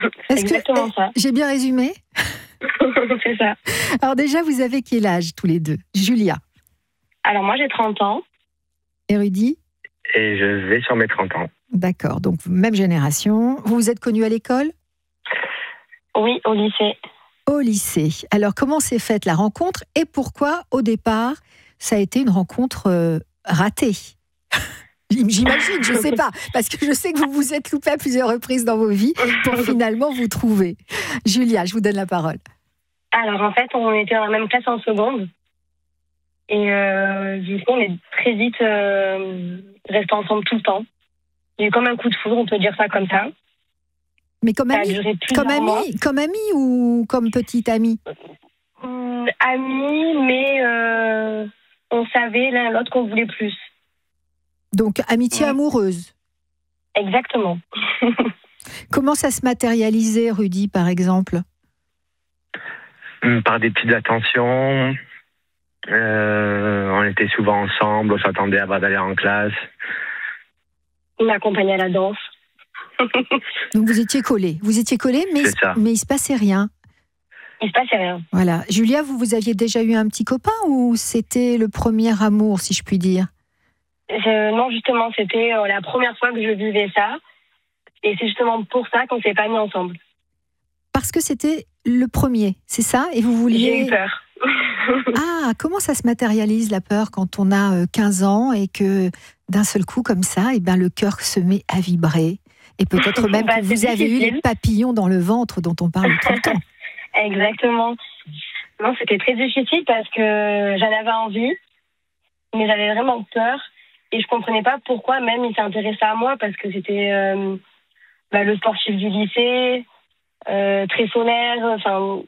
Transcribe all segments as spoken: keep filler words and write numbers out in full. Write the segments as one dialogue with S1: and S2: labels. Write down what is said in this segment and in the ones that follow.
S1: C'est
S2: Est-ce
S1: exactement
S2: que
S1: ça.
S2: j'ai bien résumé?
S1: C'est ça.
S2: Alors déjà, vous avez quel âge tous les deux? Julia
S1: Alors moi j'ai trente ans.
S2: et Rudy?
S3: Et je vais sur mes trente ans.
S2: D'accord, donc même génération. Vous vous êtes connus à l'école?
S1: Oui, au lycée.
S2: Au lycée. Alors comment s'est faite la rencontre et pourquoi au départ ça a été une rencontre euh, ratée? J'imagine, je ne sais pas, parce que je sais que vous vous êtes loupé à plusieurs reprises dans vos vies pour finalement vous trouver. Julia, je vous donne la parole.
S1: Alors en fait, on était dans la même classe en seconde. Et euh, du coup, on est très vite euh, restés ensemble tout le temps. Il y a eu comme un coup de foudre, on peut dire ça comme ça.
S2: Mais comme
S1: Ça a
S2: ami,
S1: duré plusieurs
S2: comme
S1: mois.
S2: ami, comme ami ou comme petite amie?
S1: Hum, amis, mais euh, on savait l'un l'autre qu'on voulait plus.
S2: Donc amitié
S1: Ouais.
S2: amoureuse.
S1: Exactement.
S2: Comment ça se matérialisait, Rudy, par exemple?
S3: Par des petites attentions. Euh, on était souvent ensemble, on s'attendait avant d'aller en classe.
S1: On m'accompagnait à la danse.
S2: Donc vous étiez collés. Vous étiez collés, mais,
S3: C'est ça.
S2: mais il se passait rien.
S1: Il se passait rien.
S2: Voilà. Julia, vous, vous aviez déjà eu un petit copain ou c'était le premier amour, si je puis dire?
S1: Je- non, justement, c'était euh, la première fois que je vivais ça. Et c'est justement pour ça qu'on s'est pas mis ensemble.
S2: Parce que c'était le premier, c'est ça? Et vous vouliez...
S1: J'ai eu peur.
S2: Ah, comment ça se matérialise la peur quand on a euh, quinze ans et que d'un seul coup, comme ça, eh ben, le cœur se met à vibrer? Et peut-être même
S1: Bah,
S2: que
S1: c'est
S2: vous avez eu
S1: difficile.
S2: les papillons dans le ventre dont on parle tout le temps.
S1: Exactement. Non, c'était très difficile parce que j'en avais envie, mais j'avais vraiment peur. Et je comprenais pas pourquoi même il s'est intéressé à moi, parce que c'était euh, bah, le sportif du lycée, euh, très solaire, enfin...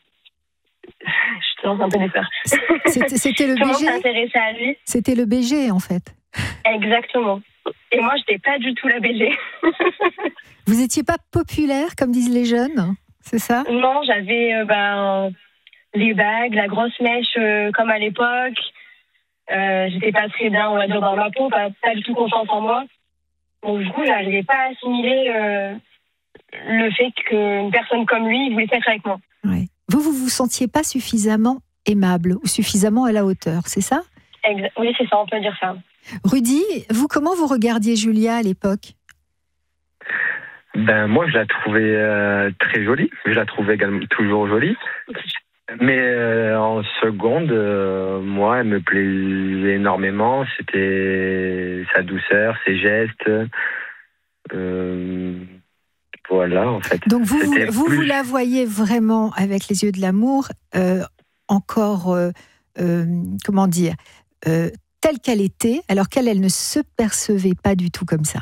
S1: Je te lance un peu des peurs.
S2: C'était, c'était le
S1: Comment
S2: B G?
S1: s'intéresser à lui?
S2: C'était le B G, en fait.
S1: Exactement. Et moi, j'étais pas du tout la B G.
S2: Vous n'étiez pas populaire, comme disent les jeunes, c'est ça?
S1: Non, j'avais euh, ben, les bagues, la grosse mèche euh, comme à l'époque. Euh, j'étais pas très bien, on va dire, dans ma peau, pas, pas du tout confiance en moi. Donc du coup, j'arrivais pas à assimiler euh, le fait qu'une personne comme lui voulait être avec moi.
S2: Ouais. Vous, vous vous sentiez pas suffisamment aimable ou suffisamment à la hauteur, c'est ça?
S1: Exa- oui, c'est ça, on peut dire ça.
S2: Rudy, vous, comment vous regardiez Julia à l'époque?
S3: Ben, moi, je la trouvais euh, très jolie. Je la trouvais également toujours jolie. Mais euh, en seconde, euh, moi, elle me plaisait énormément. C'était sa douceur, ses gestes. Euh, voilà, en fait.
S2: Donc vous, vous,
S3: C'était
S2: vous,
S3: plus-
S2: vous la voyez vraiment avec les yeux de l'amour, euh, encore, euh, euh, comment dire, euh, telle qu'elle était, alors qu'elle, elle ne se percevait pas du tout comme ça.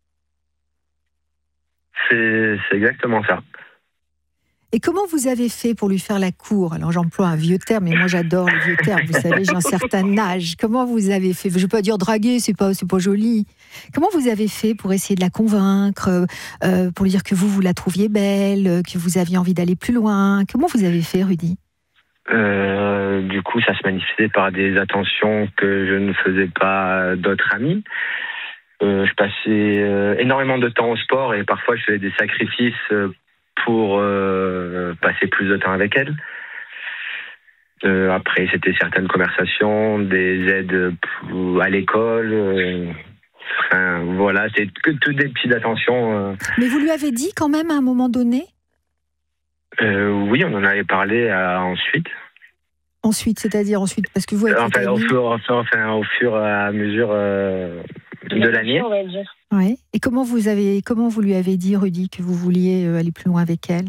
S3: C'est, c'est exactement ça.
S2: Et comment vous avez fait pour lui faire la cour? Alors j'emploie un vieux terme, mais moi j'adore les vieux termes. Vous savez, j'ai un certain âge. Comment vous avez fait? Je ne veux pas dire draguer, c'est pas, c'est pas joli. Comment vous avez fait pour essayer de la convaincre, euh, pour lui dire que vous, vous la trouviez belle, que vous aviez envie d'aller plus loin? Comment vous avez fait, Rudy?
S3: Euh, du coup, ça se manifestait par des attentions que je ne faisais pas à d'autres amis. Euh, je passais euh, énormément de temps au sport et parfois je faisais des sacrifices euh, pour euh, passer plus de temps avec elle. Euh, après, c'était certaines conversations, des aides pour- à l'école. Euh, enfin, voilà, c'est que toutes des petites attentions. Euh,
S2: Mais vous lui avez dit quand même à un moment donné?
S3: Euh, oui, on en avait parlé euh, ensuite.
S2: Ensuite, c'est-à-dire ensuite, parce que vous avec
S3: Enfin,
S2: les
S3: au
S2: timings-
S3: fur, enfin, enfin, au fur et à mesure euh, de l'année.
S1: On va dire.
S2: Ouais. Et comment vous avez, comment vous lui avez dit, Rudy, que vous vouliez euh, aller plus loin avec elle?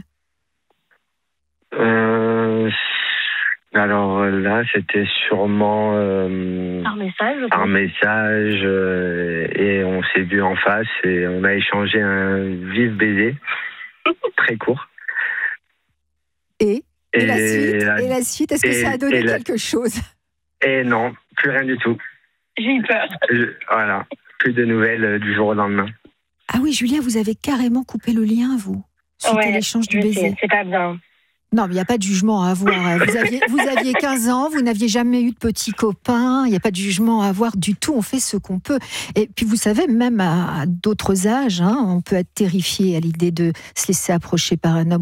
S3: Euh, alors là, c'était sûrement euh,
S1: Par message, je
S3: par
S1: pense.
S3: message euh, et on s'est vu en face et on a échangé un vif baiser très court.
S2: Et, et, la suite,
S3: la-
S2: et la suite, est-ce que
S3: et-
S2: ça a donné
S3: et la-
S2: quelque chose?
S3: et non, plus rien du tout.
S1: J'ai eu peur.
S3: Je- voilà, plus de nouvelles euh, du jour au lendemain.
S2: Ah oui, Julia, vous avez carrément coupé le lien, vous, suite à
S1: Ouais,
S2: l'échange du
S1: je sais,
S2: baiser.
S1: c'est pas bien.
S2: Non, mais il n'y a pas de jugement à avoir. Vous aviez, vous aviez quinze ans, vous n'aviez jamais eu de petits copains, il n'y a pas de jugement à avoir du tout, on fait ce qu'on peut. Et puis vous savez, même à, à d'autres âges, hein, on peut être terrifié à l'idée de se laisser approcher par un homme